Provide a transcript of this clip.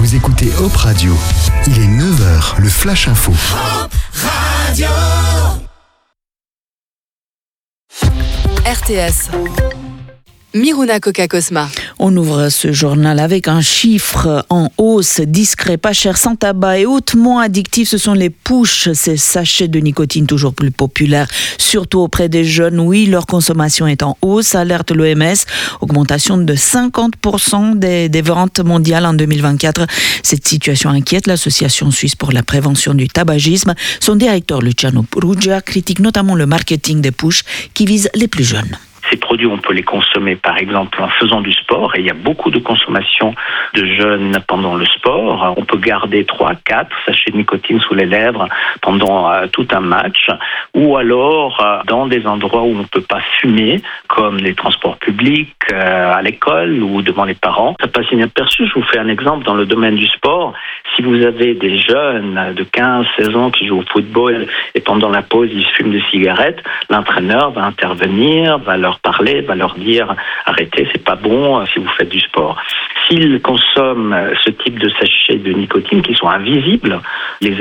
Vous écoutez Hop Radio. Il est 9h, le Flash Info. Hop Radio. RTS. Miruna Coca-Cosma. On ouvre ce journal avec un chiffre en hausse, discret, pas cher, sans tabac et hautement addictif. Ce sont les pushs, ces sachets de nicotine toujours plus populaires, surtout auprès des jeunes. Oui, leur consommation est en hausse, alerte l'OMS. Augmentation de 50% des ventes mondiales en 2024. Cette situation inquiète l'Association suisse pour la prévention du tabagisme. Son directeur, Luciano Perugia, critique notamment le marketing des pushs qui vise les plus jeunes. Ces produits, on peut les consommer par exemple en faisant du sport, et il y a beaucoup de consommation de jeunes pendant le sport. On peut garder 3-4 sachets de nicotine sous les lèvres pendant tout un match, ou alors dans des endroits où on ne peut pas fumer, comme les transports publics, à l'école ou devant les parents. Ça passe inaperçu. Je vous fais un exemple dans le domaine du sport. Si vous avez des jeunes de 15-16 ans qui jouent au football et pendant la pause ils fument des cigarettes, l'entraîneur va intervenir, va leur parler, va leur dire arrêtez, c'est pas bon si vous faites du sport. S'ils consomment ce type de sachets de nicotine qui sont invisibles, les